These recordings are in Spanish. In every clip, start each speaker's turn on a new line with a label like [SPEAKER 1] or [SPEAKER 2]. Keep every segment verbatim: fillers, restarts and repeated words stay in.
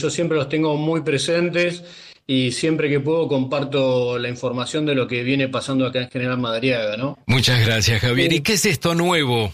[SPEAKER 1] yo siempre los tengo muy presentes y siempre que puedo comparto la información de lo que viene pasando acá en General Madariaga, ¿no?
[SPEAKER 2] Muchas gracias, Javier. ¿Y
[SPEAKER 1] Eh,
[SPEAKER 2] qué es esto nuevo?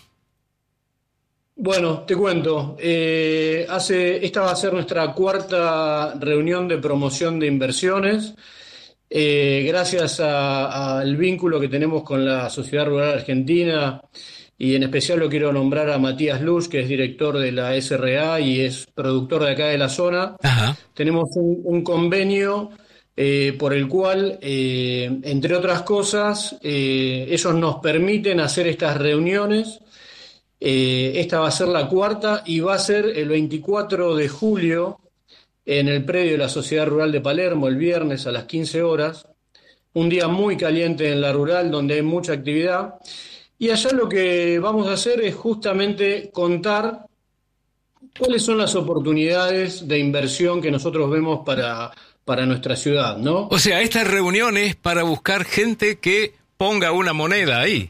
[SPEAKER 1] bueno, te cuento, eh, hace, esta va a ser nuestra cuarta reunión de promoción de inversiones. Eh, gracias a- al vínculo que tenemos con la Sociedad Rural Argentina, y en especial lo quiero nombrar a Matías Luz, que es director de la S R A y es productor de acá de la zona.
[SPEAKER 2] Ajá.
[SPEAKER 1] Tenemos un, un convenio eh, por el cual, eh, entre otras cosas, eh, ellos nos permiten hacer estas reuniones. Eh, esta va a ser la cuarta y va a ser el veinticuatro de julio en el predio de la Sociedad Rural de Palermo, el viernes a las quince horas. Un día muy caliente en la rural donde hay mucha actividad. Y allá lo que vamos a hacer es justamente contar cuáles son las oportunidades de inversión que nosotros vemos para, para nuestra ciudad, ¿no?
[SPEAKER 2] O sea, esta reunión es para buscar gente que ponga una moneda ahí.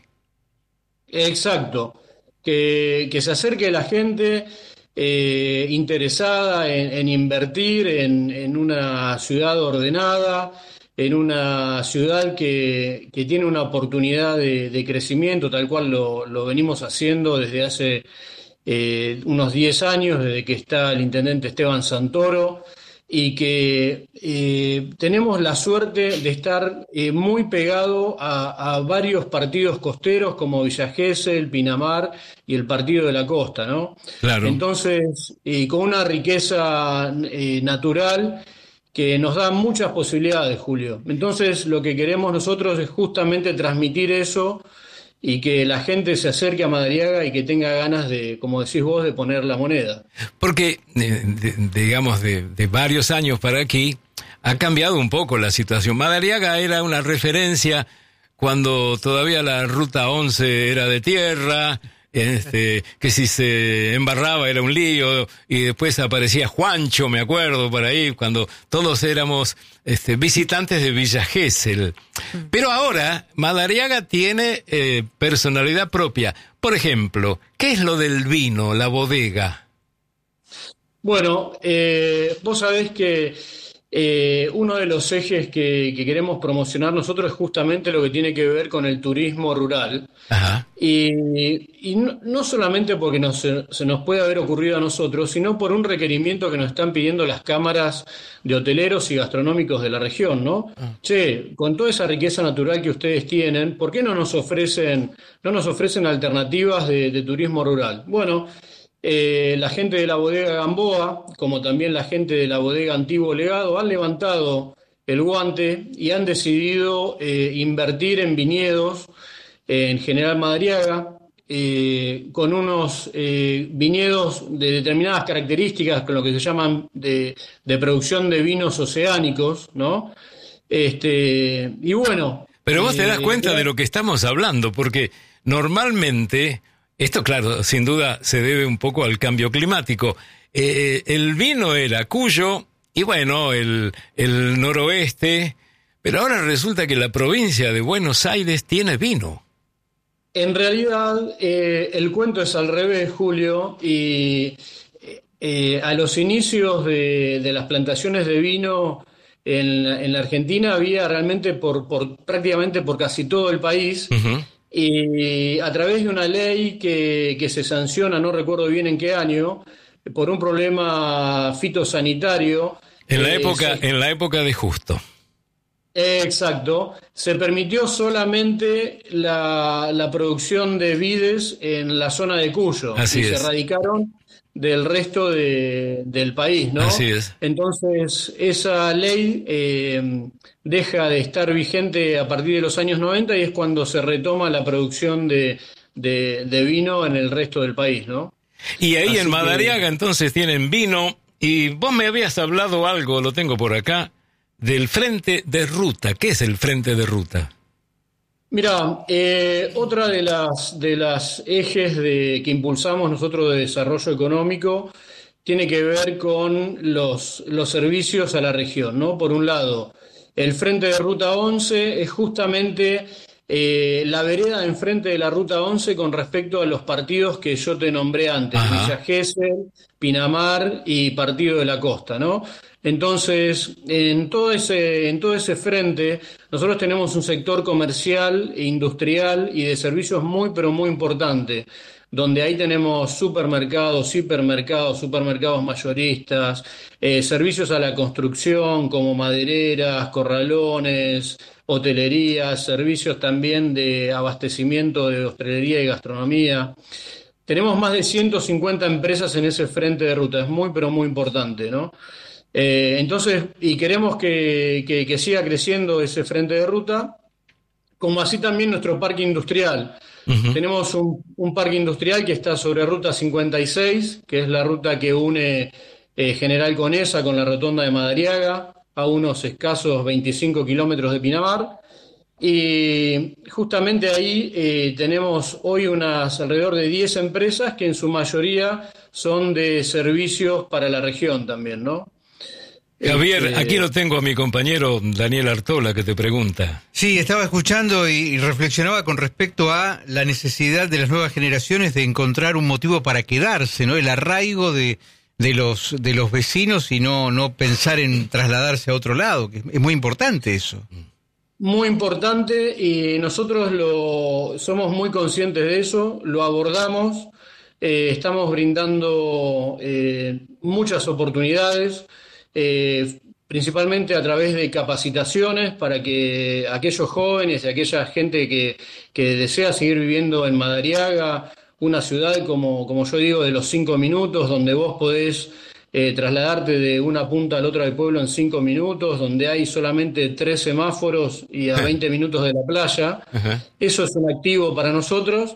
[SPEAKER 1] Exacto. Que, que se acerque la gente eh, interesada en, en invertir en, en una ciudad ordenada, en una ciudad que, que tiene una oportunidad de, de crecimiento, tal cual lo, lo venimos haciendo desde hace eh, unos diez años, desde que está el intendente Esteban Santoro, y que eh, tenemos la suerte de estar eh, muy pegado a, a varios partidos costeros como Villa Gesell, Pinamar y el Partido de la Costa, ¿no?
[SPEAKER 2] Claro.
[SPEAKER 1] Entonces, eh, con una riqueza eh, natural que nos da muchas posibilidades, Julio. Entonces, lo que queremos nosotros es justamente transmitir eso y que la gente se acerque a Madariaga y que tenga ganas de, como decís vos, de poner la moneda.
[SPEAKER 2] Porque, eh, de- digamos, de, de varios años para aquí, ha cambiado un poco la situación. Madariaga era una referencia cuando todavía la Ruta once era de tierra, este, que si se embarraba era un lío, y después aparecía Juancho, me acuerdo, por ahí, cuando todos éramos este, visitantes de Villa Gesell. Pero ahora, Madariaga tiene eh, personalidad propia. Por ejemplo, ¿qué es lo del vino, la bodega?
[SPEAKER 1] Bueno, eh, vos sabés que eh, uno de los ejes que, que queremos promocionar nosotros es justamente lo que tiene que ver con el turismo rural.
[SPEAKER 2] Ajá.
[SPEAKER 1] Y, y no, no solamente porque nos- se, se nos puede haber ocurrido a nosotros, sino por un requerimiento que nos están pidiendo las cámaras de hoteleros y gastronómicos de la región, ¿no? Che, con toda esa riqueza natural que ustedes tienen, ¿por qué no nos ofrecen, no nos ofrecen alternativas de, de turismo rural? Bueno, eh, la gente de la bodega Gamboa, como también la gente de la bodega Antiguo Legado, han levantado el guante y han decidido eh, invertir en viñedos en General Madariaga, eh, con unos eh, viñedos de determinadas características, con lo que se llaman de, de producción de vinos oceánicos, ¿no? Este, y bueno,
[SPEAKER 2] Pero vos te das
[SPEAKER 1] eh,
[SPEAKER 2] cuenta de lo que estamos hablando, porque normalmente, esto claro, sin duda se debe un poco al cambio climático. Eh, el vino era Cuyo y bueno, el, el noroeste, pero ahora resulta que la provincia de Buenos Aires tiene vino.
[SPEAKER 1] en realidad eh, el cuento es al revés, Julio, y eh, a los inicios de, de las plantaciones de vino en, la- en la Argentina había realmente por, por prácticamente por casi todo el país.
[SPEAKER 2] Ujú.
[SPEAKER 1] Y a través de una ley que, que se sanciona, no recuerdo bien en qué año, por un problema fitosanitario,
[SPEAKER 2] En la
[SPEAKER 1] eh,
[SPEAKER 2] época,
[SPEAKER 1] se-
[SPEAKER 2] en la época de Justo.
[SPEAKER 1] eh, exacto, se permitió solamente la, la producción de vides en la zona de Cuyo
[SPEAKER 2] Así
[SPEAKER 1] y se
[SPEAKER 2] es,
[SPEAKER 1] erradicaron del resto de- del país,
[SPEAKER 2] así
[SPEAKER 1] ¿no?
[SPEAKER 2] es.
[SPEAKER 1] Entonces, esa ley eh, deja de estar vigente a partir de los años noventa y es cuando se retoma la producción de, de- de vino en el resto del país, ¿no?
[SPEAKER 2] Y ahí en
[SPEAKER 1] Así que,
[SPEAKER 2] Madariaga entonces tienen vino, y vos me habías hablado algo, lo tengo por acá, del frente de ruta. ¿Qué es el frente de ruta?
[SPEAKER 1] mira, eh, otra de las, de las ejes de, que impulsamos nosotros de desarrollo económico tiene que ver con los, los servicios a la región, ¿no? Por un lado, el Frente de Ruta once es justamente eh, la vereda enfrente de la Ruta once con respecto a los partidos que yo te nombré antes,
[SPEAKER 2] Ajá.
[SPEAKER 1] Villa Gesell, Pinamar y Partido de la Costa, ¿no? Entonces, en todo ese, en todo ese frente, nosotros tenemos un sector comercial, industrial y de servicios muy, pero muy importante, donde ahí tenemos supermercados, hipermercados, supermercados mayoristas, eh, servicios a la construcción como madereras, corralones, hotelerías, servicios también de abastecimiento de hostelería y gastronomía. Tenemos más de ciento cincuenta empresas en ese frente de ruta, es muy, pero muy importante, ¿no? Eh, entonces, y queremos que, que, que siga creciendo ese frente de ruta, como así también nuestro parque industrial. Uh-huh. Tenemos un, un parque industrial que está sobre Ruta cincuenta y seis, que es la ruta que une eh, General Conesa con la rotonda de Madariaga, a unos escasos veinticinco kilómetros de Pinamar. Y justamente ahí eh, tenemos hoy unas alrededor de diez empresas que en su mayoría son de servicios para la región también, ¿no?
[SPEAKER 2] Javier,
[SPEAKER 1] Este...
[SPEAKER 2] aquí lo tengo a mi compañero Daniel Artola que te pregunta.
[SPEAKER 3] Sí, estaba escuchando y reflexionaba con respecto a la necesidad de las nuevas generaciones de encontrar un motivo para quedarse, ¿no? El arraigo de, de los de los vecinos y no, no pensar en trasladarse a otro lado, que es muy importante eso.
[SPEAKER 1] Muy importante, y nosotros lo somos muy conscientes de eso, lo abordamos, eh, estamos brindando eh, muchas oportunidades, eh, principalmente a través de capacitaciones para que aquellos jóvenes y aquella gente que, que desea seguir viviendo en Madariaga, una ciudad como, como yo digo, de los cinco minutos, donde vos podés eh, trasladarte de una punta a la otra del pueblo en cinco minutos, donde hay solamente tres semáforos y a veinte minutos de la playa. Uh-huh. Eso es un activo para nosotros.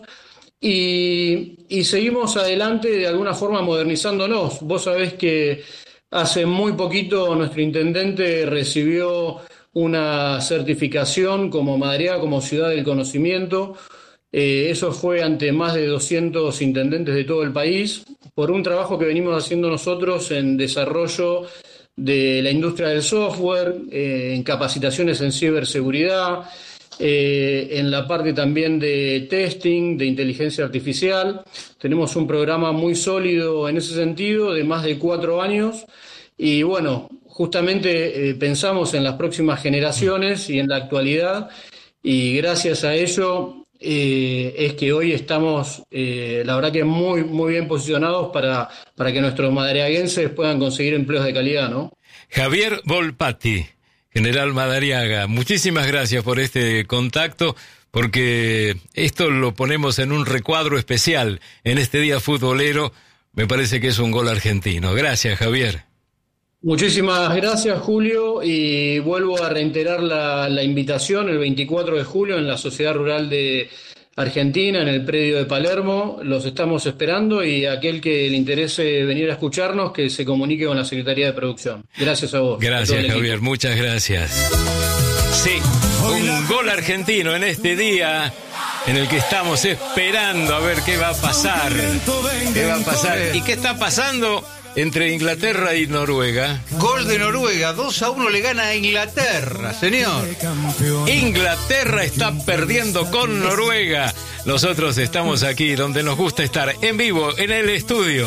[SPEAKER 1] Y, y seguimos adelante de alguna forma modernizándonos. Vos sabés que hace muy poquito nuestro intendente recibió una certificación como Madariaga, como ciudad del conocimiento. Eh, eso fue ante más de doscientos intendentes de todo el país, por un trabajo que venimos haciendo nosotros en desarrollo de la industria del software, eh, en capacitaciones en ciberseguridad, eh, en la parte también de testing, de inteligencia artificial. Tenemos un programa muy sólido en ese sentido, de más de cuatro años, y bueno, justamente eh, pensamos en las próximas generaciones y en la actualidad, y gracias a ello eh, es que hoy estamos, eh, la verdad que muy, muy bien posicionados para, para que nuestros madariaguenses puedan conseguir empleos de calidad, ¿no?
[SPEAKER 2] Javier Volpatti, General Madariaga, muchísimas gracias por este contacto, porque esto lo ponemos en un recuadro especial en este día futbolero. Me parece que es un gol argentino. Gracias, Javier.
[SPEAKER 1] Muchísimas gracias, Julio, y vuelvo a reiterar la, la invitación el veinticuatro de julio en la Sociedad Rural de Argentina, en el predio de Palermo. Los estamos esperando, y aquel que le interese venir a escucharnos, que se comunique con la Secretaría de Producción. Gracias a vos.
[SPEAKER 2] Gracias, Javier, muchas gracias. Sí, un gol argentino en este día en el que estamos esperando a ver qué va a pasar. ¿Qué va a pasar? ¿Y qué está pasando entre Inglaterra y Noruega?
[SPEAKER 3] Gol de Noruega, dos a uno le gana a Inglaterra, señor.
[SPEAKER 2] Inglaterra está perdiendo con Noruega. Nosotros estamos aquí donde nos gusta estar, en vivo, en el estudio.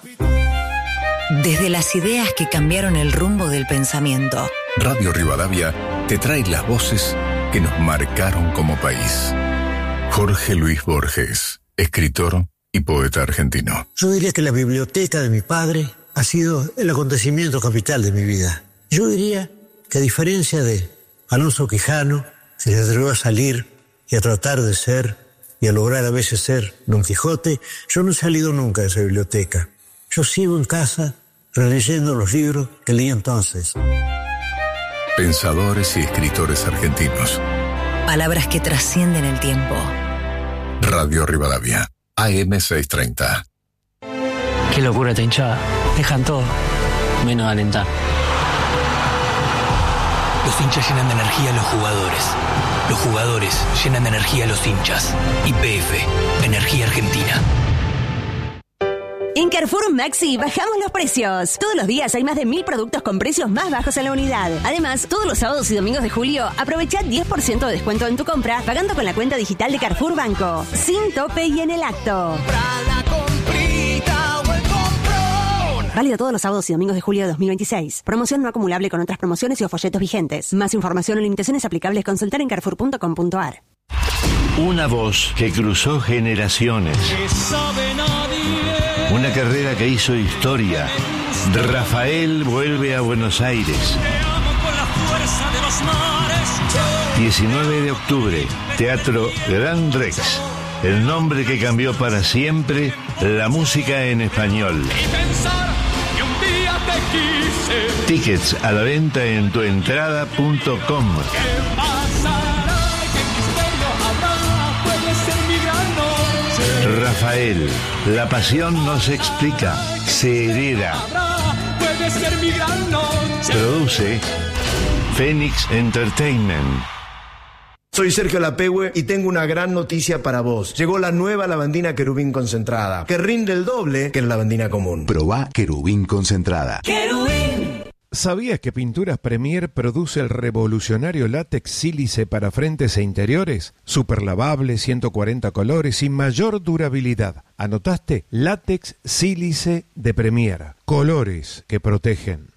[SPEAKER 4] Desde las ideas que cambiaron el rumbo del pensamiento,
[SPEAKER 5] Radio Rivadavia te trae las voces que nos marcaron como país. Jorge Luis Borges, escritor y poeta argentino.
[SPEAKER 6] Yo diría que la biblioteca de mi padre ha sido el acontecimiento capital de mi vida. Yo diría que, a diferencia de Alonso Quijano, que se atrevió a salir y a tratar de ser y a lograr a veces ser Don Quijote, yo no he salido nunca de esa biblioteca. Yo sigo en casa releyendo los libros que leí entonces.
[SPEAKER 5] Pensadores y escritores argentinos.
[SPEAKER 4] Palabras que trascienden el tiempo.
[SPEAKER 5] Radio Rivadavia, A M seiscientos treinta.
[SPEAKER 7] Qué locura esta hinchada. Dejan todo, menos alentar.
[SPEAKER 8] Los hinchas llenan de energía a los jugadores. Los jugadores llenan de energía a los hinchas. Y P F, Energía Argentina.
[SPEAKER 9] En En Carrefour Maxi bajamos los precios. Todos los días hay más de mil productos con precios más bajos en la unidad. Además, todos los sábados y domingos de julio, aprovecha diez por ciento de descuento en tu compra pagando con la cuenta digital de Carrefour Banco. Sin tope y en el acto. Válido todos los sábados y domingos de julio de dos mil veintiséis. Promoción no acumulable con otras promociones y o folletos vigentes. Más información o limitaciones aplicables consultar en carrefour punto com punto a r.
[SPEAKER 10] Una voz que cruzó generaciones. Una carrera que hizo historia. Rafael vuelve a Buenos Aires. diecinueve de octubre, Teatro Gran Rex. El nombre que cambió para siempre la música en español. Tickets a la venta en tuentrada punto com. Rafael, la pasión no se explica, se hereda. Produce Phoenix Entertainment.
[SPEAKER 11] Soy Sergio Lapehue y tengo una gran noticia para vos. Llegó la nueva lavandina Querubín concentrada, que rinde el doble que la lavandina común.
[SPEAKER 12] Probá Querubín concentrada.
[SPEAKER 9] ¡Querubín!
[SPEAKER 13] ¿Sabías que Pinturas Premier produce el revolucionario látex sílice para frentes e interiores? Super lavable, ciento cuarenta colores y mayor durabilidad. ¿Anotaste? Látex sílice de Premier. Colores que protegen.